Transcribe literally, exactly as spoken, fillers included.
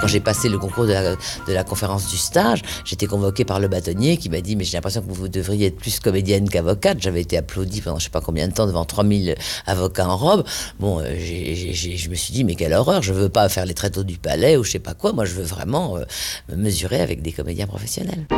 Quand j'ai passé le concours de la, de la conférence du stage, j'étais convoquée par le bâtonnier qui m'a dit « mais j'ai l'impression que vous devriez être plus comédienne qu'avocate ». J'avais été applaudie pendant je sais pas combien de temps devant trois mille avocats en robe. Bon, euh, j'ai, j'ai, je me suis dit « mais quelle horreur, je veux pas faire les tréteaux du palais ou je sais pas quoi, moi je veux vraiment euh, me mesurer avec des comédiens professionnels ».